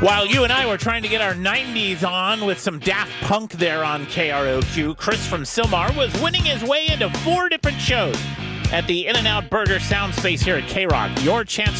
While you and I were trying to get our 90s on with some Daft Punk there on KROQ, Chris from Sylmar was winning his way into 4 different shows at the In-N-Out Burger Sound Space here at K-Rock. Your chance